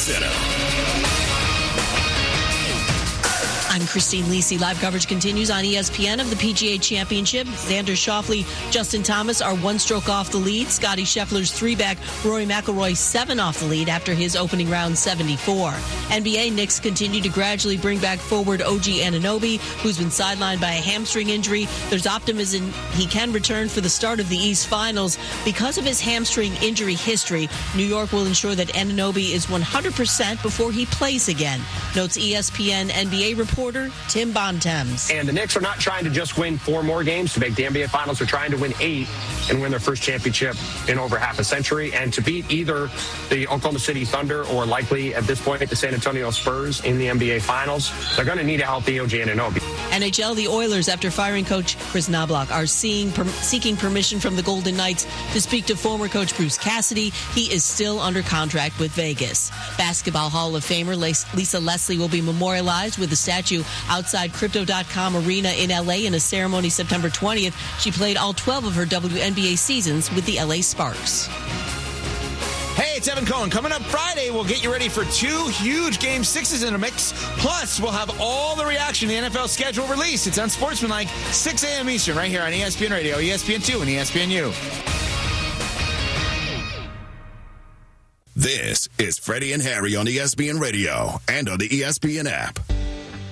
Center. I'm Christine Lisi. Live coverage continues on ESPN of the PGA Championship. Xander Schauffele, Justin Thomas are one stroke off the lead. Scottie Scheffler's three-back. Rory McIlroy 7 off the lead after his opening round 74. NBA Knicks continue to gradually bring back forward OG Anunoby, who's been sidelined by a hamstring injury. There's optimism he can return for the start of the East Finals. Because of his hamstring injury history, New York will ensure that Anunoby is 100% before he plays again, notes ESPN NBA reporter Tim Bontemps. And the Knicks are not trying to just win 4 more games to make the NBA Finals. They're trying to win 8 and win their first championship in over half a century, and to beat either the Oklahoma City Thunder or likely at this point the San Antonio Spurs in the NBA Finals, they're going to need a healthy OG Anunoby. NHL, the Oilers, after firing coach Chris Knobloch, are seeking permission from the Golden Knights to speak to former coach Bruce Cassidy. He is still under contract with Vegas. Basketball Hall of Famer Lisa Leslie will be memorialized with a statue outside Crypto.com Arena in L.A. in a ceremony September 20th. She played all 12 of her WNBA seasons with the L.A. Sparks. Hey, it's Evan Cohen. Coming up Friday, we'll get you ready for 2 huge Game 6s in a mix. Plus, we'll have all the reaction to the NFL schedule release. It's on Sportsmanlike, 6 a.m. Eastern, right here on ESPN Radio, ESPN2, and ESPNU. This is Freddie and Harry on ESPN Radio and on the ESPN app.